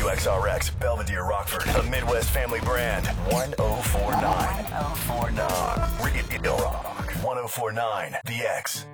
WXRX, Belvedere, Rockford, the Midwest Family Brand, 1049. 1049. Radio Rock, 1049, The X.